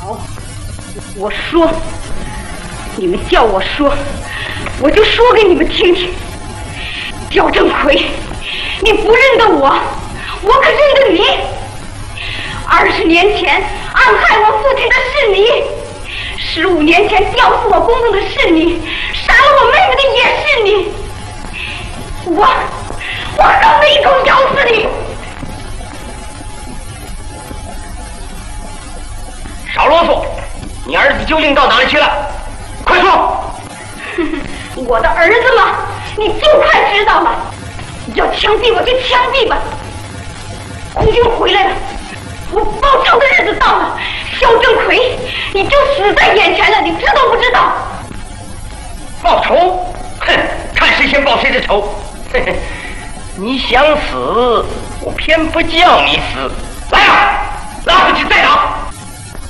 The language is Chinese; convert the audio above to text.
好，我说，你们叫我说，我就说给你们听听。焦正奎，你不认得我，我可认得你。20年前暗害我父亲的是你，15年前吊死我公公的是你，杀了我妹妹的也是你。我恨得一口咬死你！ 少啰嗦，你儿子究竟到哪里去了？快说！ 我的儿子嘛，你就快知道了。要枪毙我就枪毙吧。红军回来了，我报仇的日子到了。肖正奎，你就死在眼前了，你知道不知道？ 报仇？哼，看谁先报谁的仇。嘿嘿，你想死，我偏不叫你死。